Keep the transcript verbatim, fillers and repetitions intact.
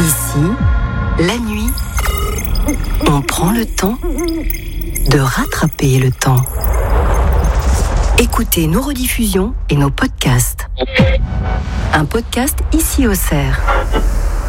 Ici, la nuit, on prend le temps de rattraper le temps. Écoutez nos rediffusions et nos podcasts. Un podcast ici au Cerf.